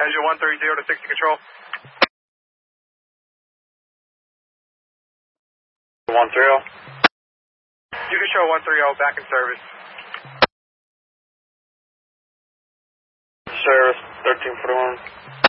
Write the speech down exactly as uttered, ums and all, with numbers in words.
Engine one thirty to sixty control. one thirty. You can show one thirty back in service. Service, thirteen forty-one.